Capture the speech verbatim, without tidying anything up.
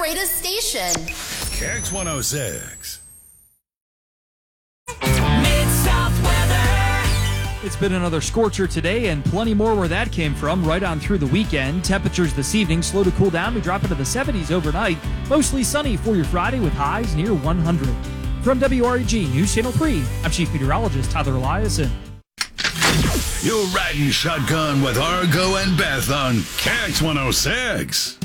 greatest station. K X one oh six. Mid-South weather. It's been another scorcher today and plenty more where that came from right on through the weekend. Temperatures this evening slow to cool down. We drop into the seventies overnight. Mostly sunny for your Friday with highs near one hundred. From W R E G News Channel three, I'm Chief Meteorologist Tyler Eliason. You're riding shotgun with Argo and Beth on K X one oh six.